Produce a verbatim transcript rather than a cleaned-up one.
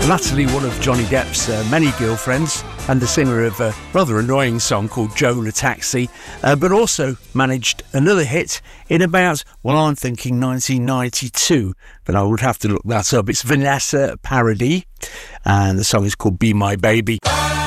latterly one of Johnny Depp's uh, many girlfriends and the singer of a rather annoying song called Joe Le Taxi, uh, but also managed another hit in about, well, I'm thinking nineteen ninety-two, but I would have to look that up. It's Vanessa Paradis, and the song is called Be My Baby.